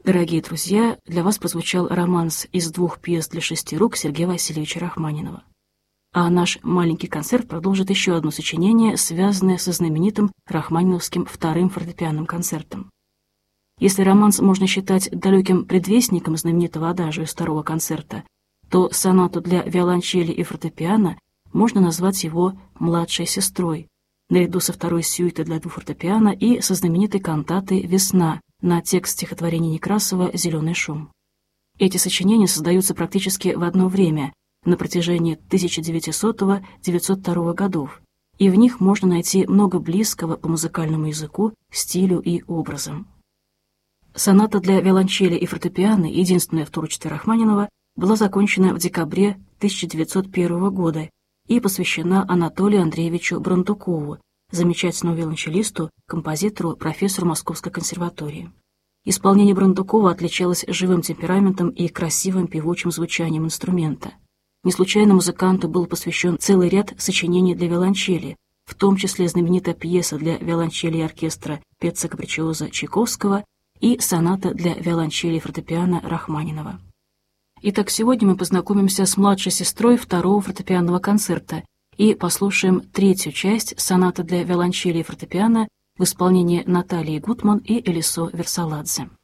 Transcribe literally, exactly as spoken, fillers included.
Дорогие друзья, для вас прозвучал романс из двух пьес для шести рук Сергея Васильевича Рахманинова. А наш маленький концерт продолжит еще одно сочинение, связанное со знаменитым рахманиновским вторым фортепианным концертом. Если романс можно считать далеким предвестником знаменитого адажио из второго концерта, то сонату для виолончели и фортепиано можно назвать его «младшей сестрой», наряду со второй сюитой для двух фортепиано и со знаменитой кантатой «Весна» на текст стихотворения Некрасова «Зеленый шум». Эти сочинения создаются практически в одно время, на протяжении тысяча девятисотого — девятьсот второго годов, и в них можно найти много близкого по музыкальному языку, стилю и образам. Соната для виолончели и фортепиано, единственная в творчестве Рахманинова, была закончена в декабре тысяча девятьсот первого года и посвящена Анатолию Андреевичу Брундукову, замечательному виолончелисту, композитору, профессору Московской консерватории. Исполнение Брундукова отличалось живым темпераментом и красивым певучим звучанием инструмента. Не случайно музыканту был посвящен целый ряд сочинений для виолончели, в том числе знаменитая пьеса для виолончели и оркестра Пеца Капричиоза Чайковского и соната для виолончели и фортепиано Рахманинова. Итак, сегодня мы познакомимся с младшей сестрой второго фортепианного концерта и послушаем третью часть сонаты для виолончели и фортепиано в исполнении Натальи Гутман и Элисо Версаладзе.